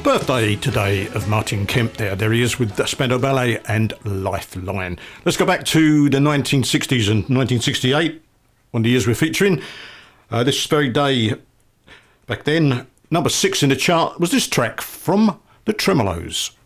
Birthday today of Martin Kemp there. There he is with the Spandau Ballet and Lifeline. Let's go back to the 1960s and 1968, one of the years we're featuring. This very day back then, number 6 in the chart was this track from the Tremolos.